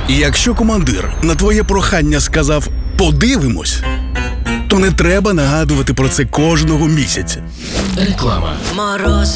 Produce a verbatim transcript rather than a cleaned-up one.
І якщо командир на твоє прохання сказав «подивимось», то не треба нагадувати про це кожного місяця. Реклама. Мороз.